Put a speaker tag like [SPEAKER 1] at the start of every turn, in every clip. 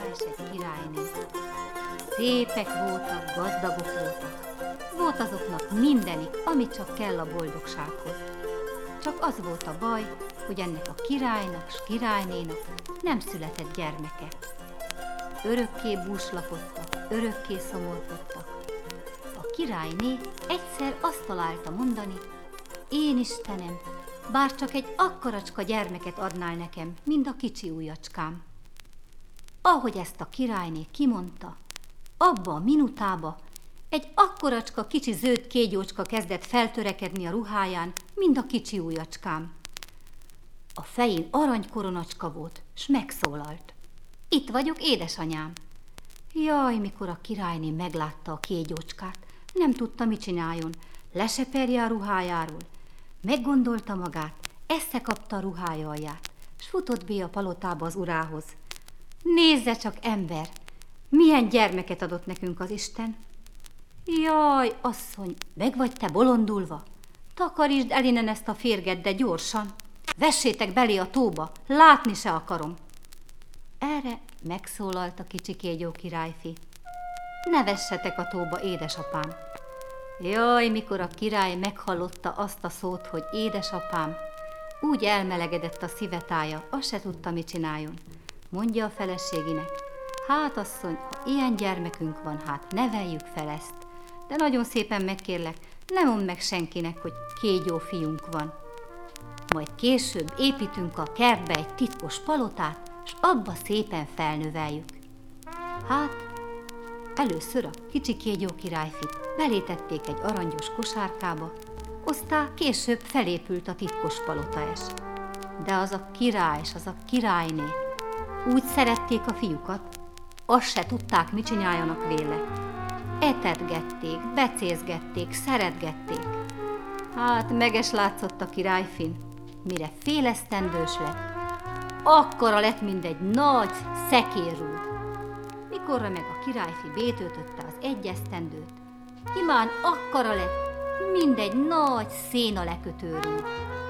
[SPEAKER 1] király és egy királyné. Szépek voltak, gazdagok voltak. Volt azoknak mindenik, ami csak kell a boldogsághoz. Csak az volt a baj, hogy ennek a királynak s királynénak nem született gyermeke. Örökké búslapodtak, örökké szomorkodtak. A királyné egyszer azt találta mondani: én Istenem, bár csak egy akkoracska gyermeket adnál nekem, mint a kicsi ujjacskám. Ahogy ezt a királyné kimondta, abba a minutába egy akkoracska kicsi zöld kégyócska kezdett feltörekedni a ruháján, mint a kicsi ujjacskám. A fején aranykoronacska volt, s megszólalt: itt vagyok, édesanyám. Jaj, mikor a királyné meglátta a kégyócskát, nem tudta, mit csináljon, leseperje a ruhájáról. Meggondolta magát, összekapta a ruhája alját, s futott be a palotába az urához. Nézze csak, ember, milyen gyermeket adott nekünk az Isten. Jaj, asszony, meg vagy te bolondulva? Takarítsd el innen ezt a férget, de gyorsan. Vessétek belé a tóba, látni se akarom. Erre megszólalt a kicsi kégyó királyfi: ne vessetek a tóba, édesapám. Jaj, mikor a király meghallotta azt a szót, hogy édesapám, úgy elmelegedett a szívetája, azt se tudta, mit csináljon. Mondja a feleségének: hát asszony, ha ilyen gyermekünk van, hát neveljük fel ezt. De nagyon szépen megkérlek, ne mondd meg senkinek, hogy kégyó fiunk van. Majd később építünk a kertbe egy titkos palotát, s abba szépen felnöveljük. Hát, először a kicsi kégyó királyfit belétették egy arangyos kosárkába, aztán később felépült a titkos palota is. De az a király és az a királyné úgy szerették a fiúkat, azt se tudták, mit csináljanak véle. Etetgették, becézgették, szeretgették. Hát meges látszott a királyfin, mire fél esztendős lett, akkora lett, mint egy nagy szekérrúd. Mikorra meg a királyfi bétöltötte az egy esztendőt, imán akkora lett, mint egy nagy széna lekötőrúd.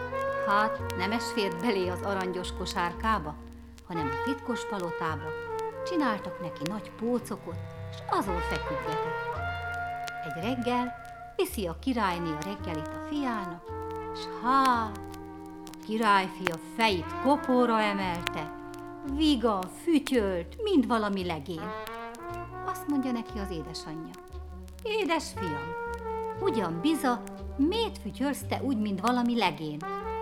[SPEAKER 1] Hát nem es fért belé az arangyos kosárkába, hanem a titkos palotába. Csináltak neki nagy pócokot, s azon feküdgetett. Egy reggel viszi a királyné a reggelit a fiának, s hát a királyfi a fejét kopóra emelte, viga, fütyölt, mint valami legény. Azt mondja neki az édesanyja: édes fiam, ugyan biza, miért fütyölsz te úgy, mint valami legény?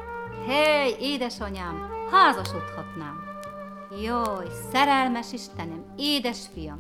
[SPEAKER 1] Hey, édesanyám, házasodhatnám. Jaj, szerelmes Istenem, édes fiam,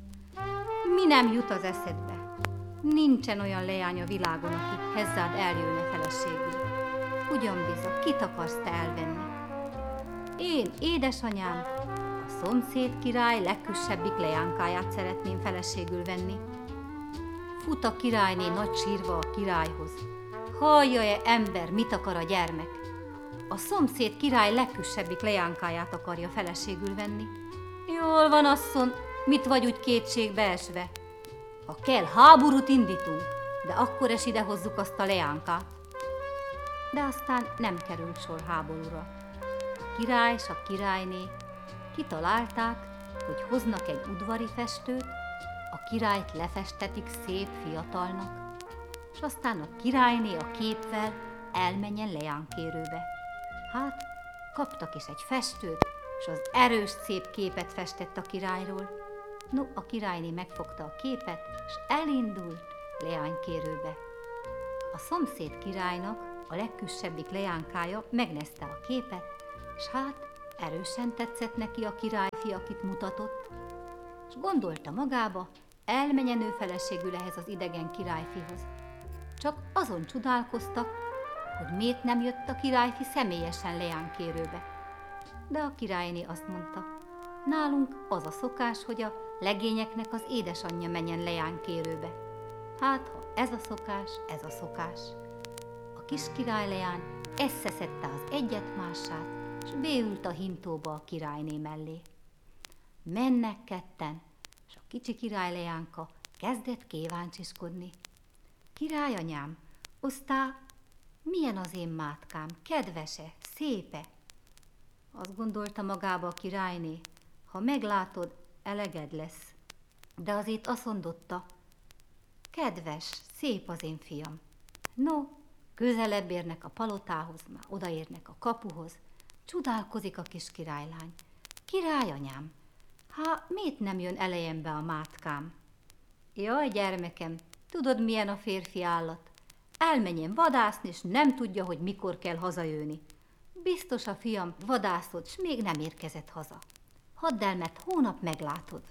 [SPEAKER 1] mi nem jut az eszedbe? Nincsen olyan leány a világon, aki hozzád eljönne feleségül. Ugyan biza, kit akarsz te elvenni? Én, édesanyám, a szomszéd király legküsebbik leánkáját szeretném feleségül venni. Fut a királyné nagy sírva a királyhoz. Hallja-e, ember, mit akar a gyermek? A szomszéd király legküsebbik leánkáját akarja feleségül venni. Jól van, asszony, mit vagy úgy kétségbe esve? Ha kell, háborút indítunk, de akkor is ide hozzuk azt a leánkát. De aztán nem került sor háborúra. A király és a királyné kitalálták, hogy hoznak egy udvari festőt, a királyt lefestetik szép fiatalnak, és aztán a királyné a képvel elmenjen leánkérőbe. Hát, kaptak is egy festőt, és az erős szép képet festett a királyról. No, a királyné megfogta a képet, és elindult leánykérőbe. A szomszéd királynak a legküsebbik leánkája megnézte a képet, és hát erősen tetszett neki a királyfi, akit mutatott, és gondolta magába, elmenjen ő feleségül ehhez az idegen királyfihoz. Csak azon csodálkoztak, hogy miért nem jött a királyfi személyesen leánkérőbe. De a királyné azt mondta: nálunk az a szokás, hogy a legényeknek az édesanyja menjen leánkérőbe. Hát, ha ez a szokás, ez a szokás. A kis király leány összeszedte az egyet mássát, és beült a hintóba a királyné mellé. Mennek ketten, és a kicsi király leánka kezdett kíváncsiskodni. Királyanyám, osztá, milyen az én mátkám, kedvese, szépe? Azt gondolta magába a királyné: ha meglátod, eleged lesz. De azért azt mondotta, kedves, szép az én fiam. No, közelebb érnek a palotához, már odaérnek a kapuhoz, csodálkozik a kis királylány. Királyanyám, miért nem jön elejembe a mátkám? Jaj, gyermekem, tudod, milyen a férfi állat? Elmenjen vadászni, és nem tudja, hogy mikor kell hazajönni. Biztos a fiam vadászott, s még nem érkezett haza. Hadd el, mert hónap meglátod.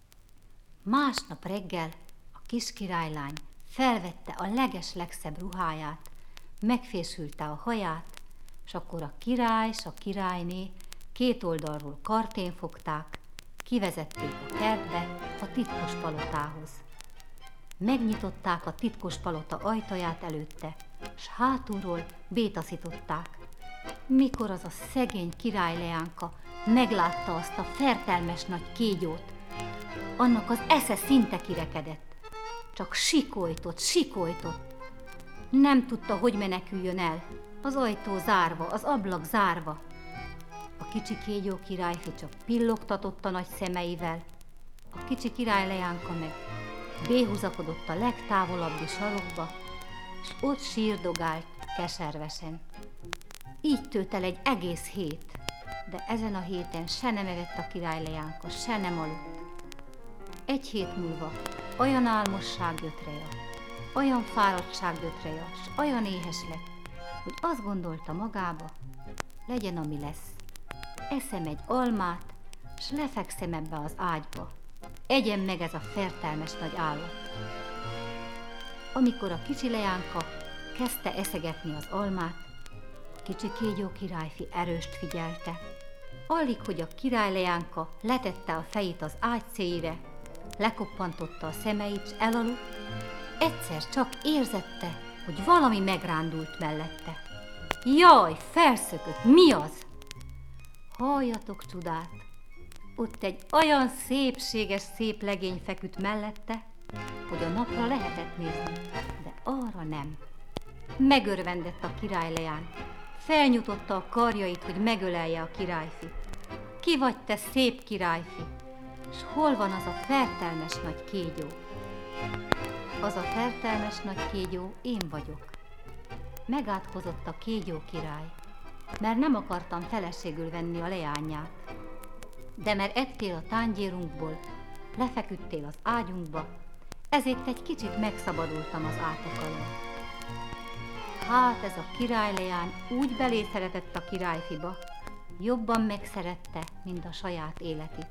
[SPEAKER 1] Másnap reggel a kis királylány felvette a legeslegszebb ruháját, megfésülte a haját, s akkor a király s a királyné két oldalról kartén fogták, kivezették a kertbe a titkos palotához. Megnyitották a titkos palota ajtaját előtte, s hátulról bétaszították. Mikor az a szegény királyleánka meglátta azt a fertelmes nagy kígyót, annak az esze szinte kirekedett. Csak sikoltott. Nem tudta, hogy meneküljön el. Az ajtó zárva, az ablak zárva. A kicsi kígyó királyfi csak pillogtatott a nagy szemeivel. A kicsi királyleánka meg béhúzakodott a legtávolabbi sarokba, és ott sírdogált keservesen. Így tőtt el egy egész hét, de ezen a héten se nem evett a királyleánka, se nem aludt. Egy hét múlva olyan álmosság jött reja, olyan fáradtság jött reja, s olyan éhes lett, hogy azt gondolta magába, legyen ami lesz. Eszem egy almát, s lefekszem ebbe az ágyba. Egyen meg ez a fertelmes nagy állat. Amikor a kicsi leánka kezdte eszegetni az almát, a kicsi kígyó királyfi erőst figyelte. Alig, hogy a királyleánka letette a fejét az ágy szélére, lekoppantotta a szemeit, s elaludt, egyszer csak érzette, hogy valami megrándult mellette. Jaj, felszökött, mi az? Halljatok csodát! Ott egy olyan szép legény feküdt mellette, hogy a napra lehetett nézni, de arra nem. Megörvendett a királyleány, felnyújtotta a karjait, hogy megölelje a királyfit. Ki vagy te, szép királyfi? S hol van az a fertelmes nagy kígyó? Az a fertelmes nagy kígyó én vagyok. Megátkozott a kígyó király, mert nem akartam feleségül venni a leányát. De mert ettél a tányérunkból, lefeküdtél az ágyunkba, ezért egy kicsit megszabadultam az átok alól. Hát ez a királyleány úgy belészeretett a királyfiba, jobban megszerette, mint a saját életét.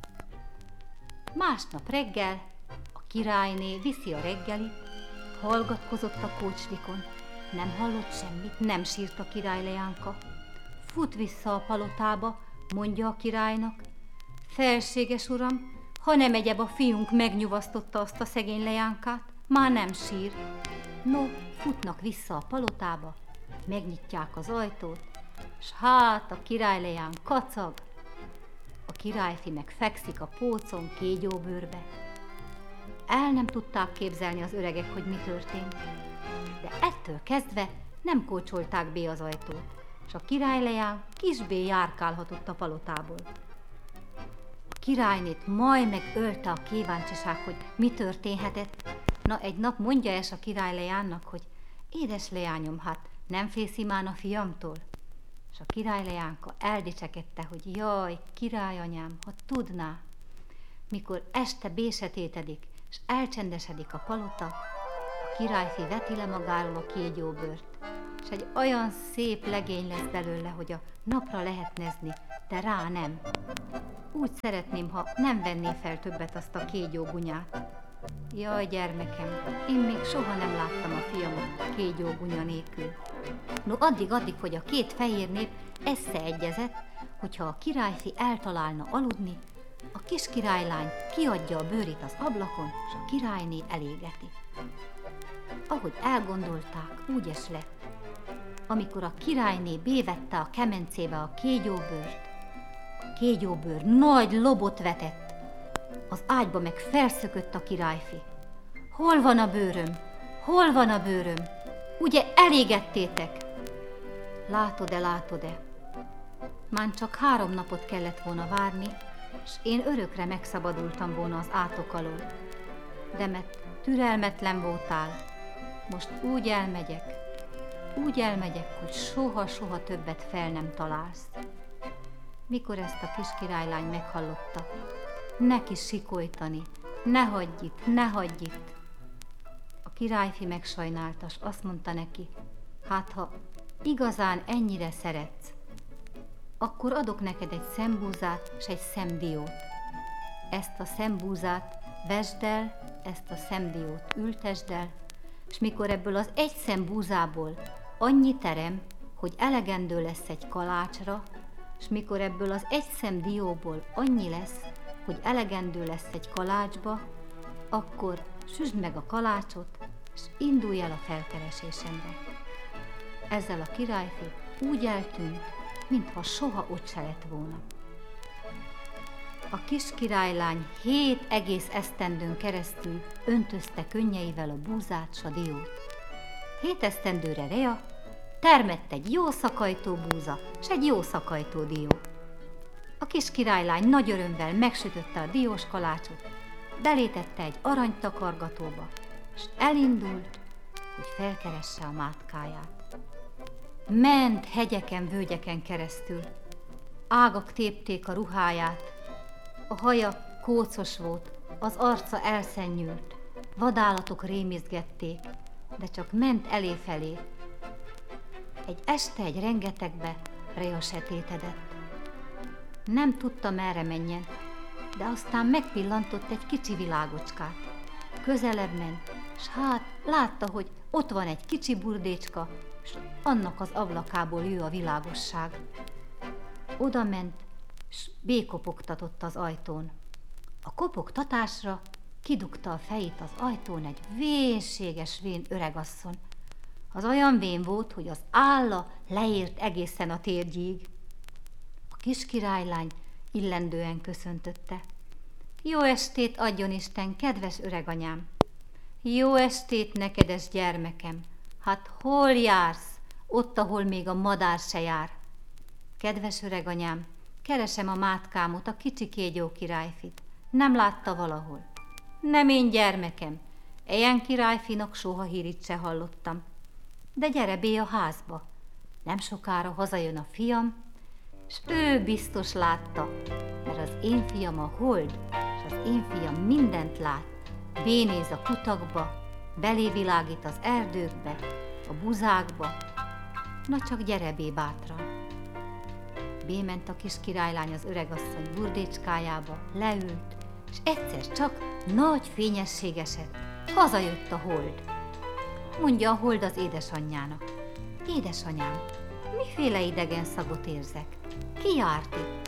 [SPEAKER 1] Másnap reggel a királyné viszi a reggelit, hallgatkozott a kócslikon, nem hallott semmit, nem sírt a királyleánka. Fut vissza a palotába, mondja a királynak, felséges uram, ha nem egyeb a fiunk megnyugasztotta azt a szegény leánkát, már nem sír. No, futnak vissza a palotába, megnyitják az ajtót, s hát a királyleán kacag, a királyfi meg fekszik a pócon kígyóbőrbe. El nem tudták képzelni az öregek, hogy mi történt, de ettől kezdve nem kócsolták be az ajtót, s a királyleán kisbé járkálhatott a palotából. A királynét majd megölte a kíváncsiság, hogy mi történhetett. Na, egy nap mondja es a királyleánnak, hogy édes leányom, hát nem félsz imán a fiamtól? És a királyleánka eldicsekedte, hogy jaj, királyanyám, ha tudná, mikor este bésetétedik, és elcsendesedik a palota, a királyfi veti le magáról a kígyóbőrt, és egy olyan szép legény lesz belőle, hogy a napra lehet nézni, de rá nem. Úgy szeretném, ha nem venné fel többet azt a kígyógunyát. Jaj, gyermekem, én még soha nem láttam a fiamat kígyógunya nélkül. No, addig, hogy a két fehér nép összeegyezett, hogyha a királyfi eltalálna aludni, a kis királylány kiadja a bőrét az ablakon, és a királyné elégeti. Ahogy elgondolták, úgy is lett. Amikor a királyné bévette a kemencébe a kígyóbőrt, a kígyóbőr nagy lobot vetett, az ágyba meg felszökött a királyfi. Hol van a bőröm? Hol van a bőröm? Ugye elégettétek? Látod-e? Már csak 3 napot kellett volna várni, s én örökre megszabadultam volna az átok alól. De mert türelmetlen voltál, most úgy elmegyek, hogy soha többet fel nem találsz. Mikor ezt a kis királylány meghallotta, neki sikolytani, ne hagyj itt. A királyfi megsajnálta, s azt mondta neki, hát ha igazán ennyire szeretsz, akkor adok neked egy szembúzát s egy szemdiót. Ezt a szembúzát vesd el, ezt a szemdiót ültesd el, és mikor ebből az egy szembúzából annyi terem, hogy elegendő lesz egy kalácsra, és mikor ebből az egy szemdióból annyi lesz, hogy elegendő lesz egy kalácsba, akkor süsd meg a kalácsot, és indulj el a felkeresésemre. Ezzel a királyfi úgy eltűnt, mintha soha ott se lett volna. A kis királylány 7 egész esztendőn keresztül öntözte könnyeivel a búzát s a diót. 7 esztendőre Rea termett egy jó szakajtó búza s egy jó szakajtó dió. A kis királylány nagy örömvel megsütötte a diós kalácsot, belétette egy aranytakargatóba, s elindult, hogy felkeresse a mátkáját. Ment hegyeken, völgyeken keresztül, ágak tépték a ruháját, a haja kócos volt, az arca elszennyült, vadállatok rémizgették, de csak ment eléfelé. Egy este egy rengetegbe Rea sötétedett. Nem tudta, merre menjen, de aztán megpillantott egy kicsi világocskát. Közelebb ment, s hát látta, hogy ott van egy kicsi burdécska, s annak az ablakából jő a világosság. Oda ment, s békopogtatott az ajtón. A kopogtatásra kidugta a fejét az ajtón egy vénséges vén öregasszony. Az olyan vén volt, hogy az álla leért egészen a térgyig. A kis királylány illendően köszöntötte. Jó estét adjon Isten, kedves öreganyám! Jó estét nekedes gyermekem! Hát hol jársz? Ott, ahol még a madár se jár. Kedves öreganyám, keresem a mátkámot, a kicsi kégyó királyfit. Nem látta valahol. Nem én, gyermekem, ilyen királyfinak soha hírít se hallottam. De gyere bé a házba. Nem sokára hazajön a fiam, s ő biztos látta, mert az én fiam a hold, és az én fiam mindent lát. Bénéz a kutakba, belévilágít az erdőkbe, a buzákba. Na csak gyere bé bátran. Bément a kis királylány az öregasszony burdécskájába, leült, és egyszer csak nagy fényesség esett. Hazajött a hold. Mondja a hold az édesanyjának. Édesanyám, miféle idegen szagot érzek? Ki járt itt?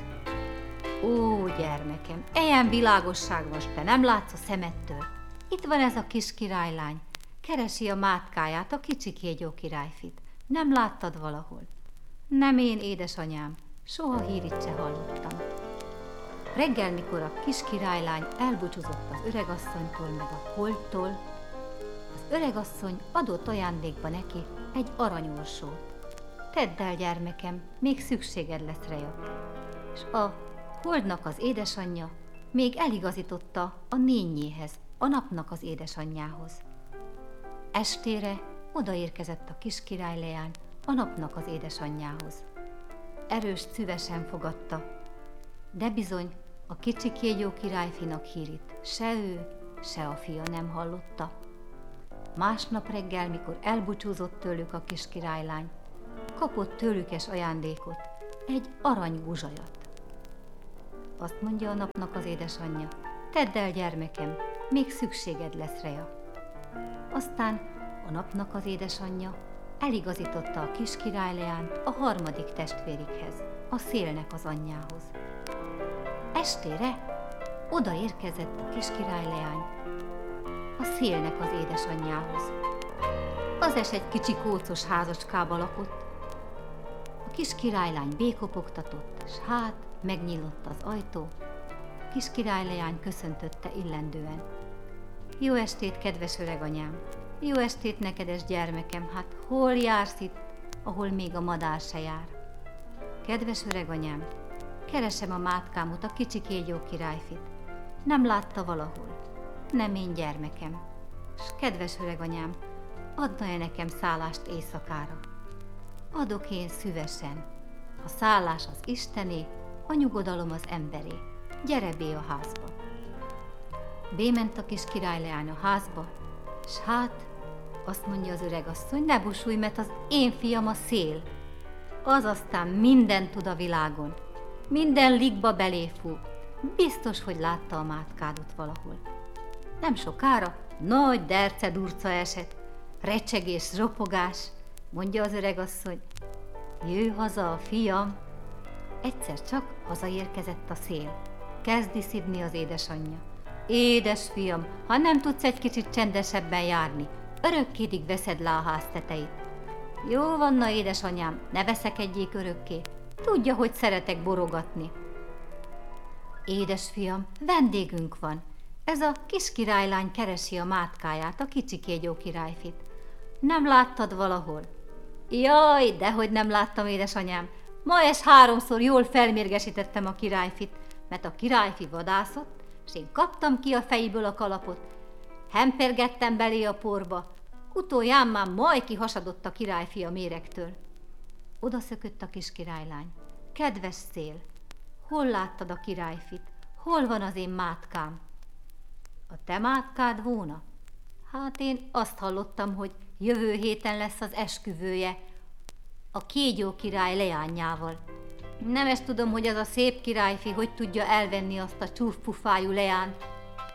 [SPEAKER 1] Ó, gyermekem, ilyen világosság van, te nem látsz a szemettől. Itt van ez a kis királylány. Keresi a mátkáját, a kicsi kégyó királyfit. Nem láttad valahol? Nem én, édesanyám. Soha hírit se hallottam. Reggel, mikor a kis királylány elbúcsúzott az öregasszonytól meg a holdtól, az öregasszony adott ajándékba neki egy aranyorsót. Tedd el, gyermekem, még szükséged lesz Rea. És a holdnak az édesanyja még eligazította a nényéhez, a napnak az édesanyjához. Estére odaérkezett a kis királyleány a napnak az édesanyjához. Erős szüvesen fogadta, de bizony a kicsi kégyó királyfinak hírét se ő, se a fia nem hallotta. Másnap reggel, mikor elbúcsúzott tőlük a kis királylány, kapott tőlükes ajándékot, egy aranyguzsajat. Azt mondja a napnak az édesanyja, tedd el, gyermekem, még szükséged lesz Rea. Aztán a napnak az édesanyja eligazította a kis királyleányt a harmadik testvérikhez, a szélnek az anyjához. Estére odaérkezett a kis királyleány a szélnek az édesanyjához. Az egy kicsi kócos házacskába lakott. A kis királylány békopogtatott, s hát megnyílott az ajtó. A kis királyleány köszöntötte illendően. Jó estét, kedves öreganyám! Jó estét, nekedes gyermekem! Hát hol jársz itt, ahol még a madár se jár? Kedves öreganyám, Keresem a mátkámot, a kicsi kígyó királyfit. Nem látta valahol. Nem én gyermekem. S kedves öreganyám, adna-e nekem szállást éjszakára? Adok én szívesen. A szállás az Istené, a nyugodalom az emberé. Gyere bé a házba. Bément a kis királyleány a házba, s hát, azt mondja az öregasszony, ne busulj, mert az én fiam a szél. Az aztán mindent tud a világon. Minden ligba beléfúg. Biztos, hogy látta a mátkádot valahol. Nem sokára nagy derce-durca esett, recsegés, ropogás, mondja az öregasszony. Jöjj haza a fiam. Egyszer csak hazaérkezett a szél. Kezdi szidni az édesanyja. Édes fiam, ha nem tudsz egy kicsit csendesebben járni, örökkédig veszed le a ház tetejét. Jó van, na édesanyám, ne veszekedjék örökké. Tudja, hogy szeretek borogatni. Édes fiam, vendégünk van. Ez a kis királylány keresi a mátkáját, a kicsi kígyó királyfit. Nem láttad valahol? Jaj, dehogy nem láttam, édesanyám. Ma és 3-szor jól felmérgesítettem a királyfit, mert a királyfi vadászott, és én kaptam ki a fejéből a kalapot. Hempergettem belé a porba, utolján már majd kihasadott a királyfi a méregtől. Oda szökött a kis királylány. Kedves szél, hol láttad a királyfit? Hol van az én mátkám? A te mátkád volna? Hát én azt hallottam, hogy jövő héten lesz az esküvője a kígyó király leányával. Nem is tudom, hogy az a szép királyfi hogy tudja elvenni azt a csúfpufájú leányt.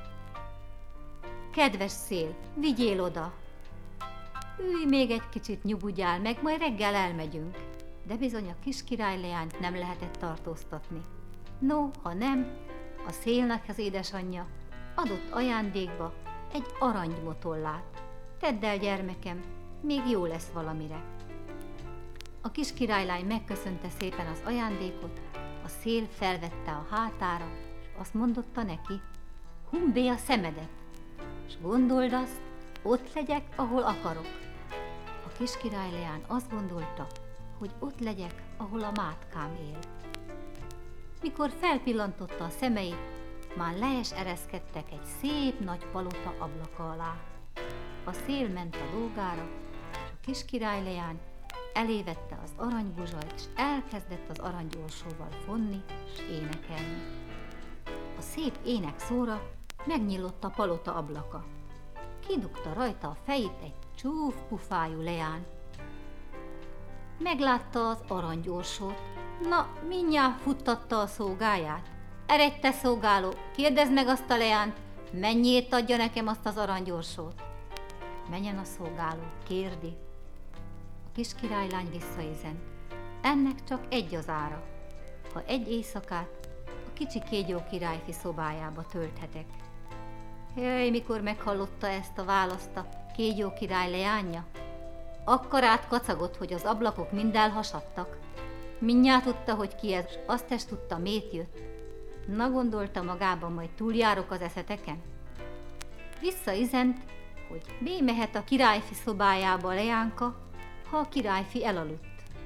[SPEAKER 1] Kedves szél, vigyél oda. Ülj még egy kicsit, nyugodjál meg, majd reggel elmegyünk. De bizony a kis királyleányt nem lehetett tartóztatni. No, ha nem, a szélnek az édesanyja adott ajándékba egy aranymotollát. Tedd el, gyermekem, még jó lesz valamire. A kis királylány megköszönte szépen az ajándékot, a szél felvette a hátára, és azt mondotta neki, huny bé a szemedet, és gondold azt, ott legyek, ahol akarok. A kis királyleány azt gondolta, hogy ott legyek, ahol a mátkám él. Mikor felpillantotta a szemeit, már le is ereszkedtek egy szép nagy palota ablaka alá. A szél ment a dolgára, és a kis királyleány elévette az aranybuzsajt, és elkezdett az aranygyorsóval fonni és énekelni. A szép ének szóra megnyílott a palota ablaka. Kidugta rajta a fejét egy csúf pufájú leány. Meglátta az aranygyorsót. Na, mindjárt futtatta a szolgáját. Eredj, te szolgáló, kérdezd meg azt a leányt, mennyiért adja nekem azt az aranygyorsót. Menjen a szolgáló, kérdi. A kis királylány visszaizent. Ennek csak egy az ára. Ha egy éjszakát a kicsi kígyó királyfi szobájába tölthetek. Jaj, mikor meghallotta ezt a választ a kígyó király leánya, akkor átkacagott, hogy az ablakok mind elhasadtak. Mindjárt tudta, hogy ki ez, azt is tudta, mét jött. Na, gondolta magában, majd túljárok az eszeteken. Visszaizent, hogy bémehet a királyfi szobájába a leánka, ha a királyfi elaludt.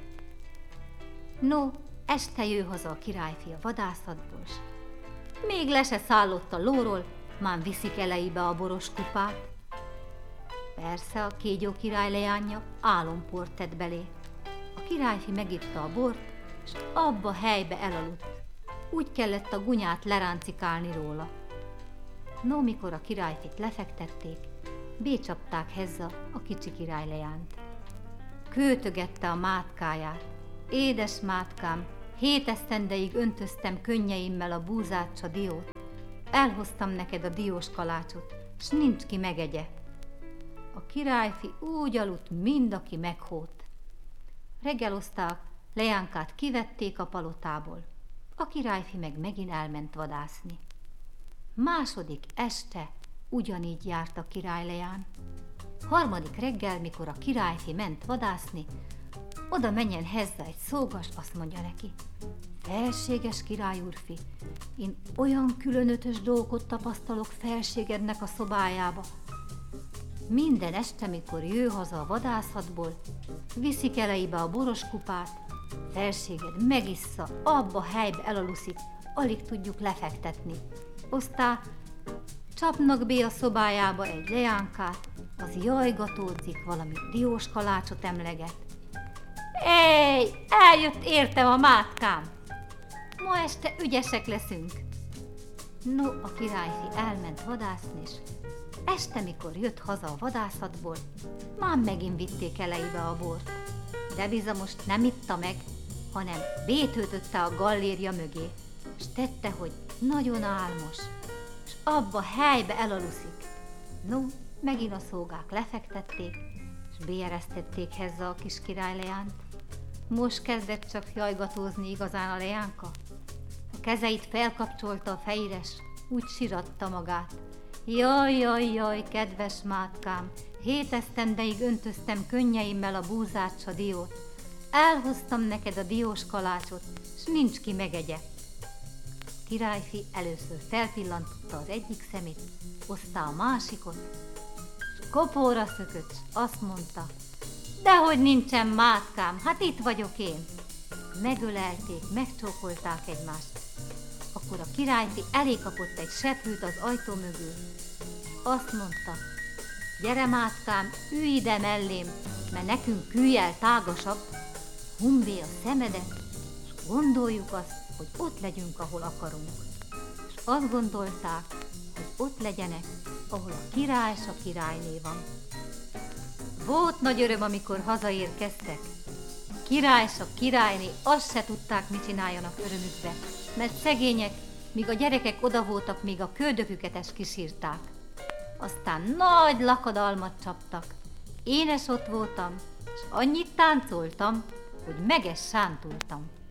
[SPEAKER 1] No, este jő haza a királyfi a vadászatból, s még le se szállott a lóról, már viszik elejébe a boros kupát. Persze a kígyó király leánya álomport tett belé. A királyfi megitta a bort, és abba a helybe elaludt. Úgy kellett a gunyát leráncikálni róla. No, mikor a királyfit lefektették, bécsapták hezza a kicsi király leányt. Kőtögette a mátkáját. Édes mátkám, 7 esztendeig öntöztem könnyeimmel a búzát s a diót. Elhoztam neked a diós kalácsot, s nincs ki megegye. A királyfi úgy aludt, mind aki meghót. Reggelozták, leánkát kivették a palotából. A királyfi meg megint elment vadászni. Második este ugyanígy járt a királyleány. Harmadik reggel, mikor a királyfi ment vadászni, oda menjen hezza egy szógas, azt mondja neki: felséges király úrfi, én olyan különötös dolgot tapasztalok felségednek a szobájába. Minden este, mikor jő haza a vadászatból, viszik elejébe a boros kupát, Felséged megissza, abba a helybe elaluszik, alig tudjuk lefektetni. Aztán csapnak be a szobájába egy leánkát, az jajgatódzik, valami diós kalácsot emleget. Éj, eljött értem a mátkám! Ma este ügyesek leszünk. No, a királyfi elment vadászni, és este, mikor jött haza a vadászatból, már megint vitték elejébe a bort. De bizonyos nem itta meg, hanem bétöltötte a galléria mögé, és tette, hogy nagyon álmos, és abba a helybe elaluszik. No, megint a szolgák lefektették, és beeresztették hezza a kis királyleánt. Most kezdett csak jajgatózni igazán a leánka. A kezeit felkapcsolta a fejére, s úgy siratta magát. Jaj, jaj, jaj, kedves mátkám, 7 esztendeig öntöztem könnyeimmel a búzát s a diót. Elhoztam neked a diós kalácsot, s nincs ki megegye. A királyfi először felpillantotta az egyik szemét, aztán a másikot, s kopóra szökött, s azt mondta, dehogy nincsen mátkám, hát itt vagyok én. Megölelték, megcsókolták egymást. Akkor a királyfi elé kapott egy seprűt az ajtó mögül. Azt mondta, gyere mátkám, ülj ide mellém, mert nekünk kűjjel tágasabb, hundd be a szemedet, és gondoljuk azt, hogy ott legyünk, ahol akarunk. És azt gondolták, hogy ott legyenek, ahol a király s a királyné van. Volt nagy öröm, amikor hazaérkeztek. A király s a királyné azt se tudták, mit csináljanak örömükbe, mert szegények, míg a gyerekek oda voltak, még a köldöküket is kisírták. Aztán nagy lakadalmat csaptak. Én is ott voltam, és annyit táncoltam, hogy meg is sántultam.